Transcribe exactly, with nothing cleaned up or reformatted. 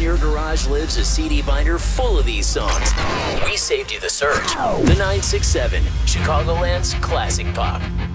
your garage lives a C D binder full of these songs. We saved you the search. The nine six seven, Chicagoland's classic pop.